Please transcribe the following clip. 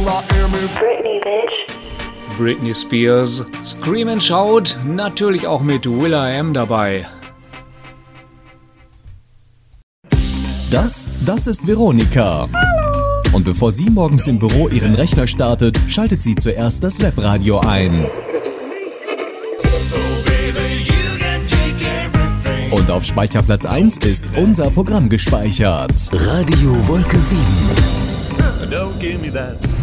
Britney, bitch. Britney Spears, Scream and Shout, natürlich auch mit will.i.am dabei. Das ist Veronika. Hallo. Und bevor sie morgens im Büro ihren Rechner startet, schaltet sie zuerst das Webradio ein. Und auf Speicherplatz 1 ist unser Programm gespeichert. Radio Wolke 7. Don't give me that.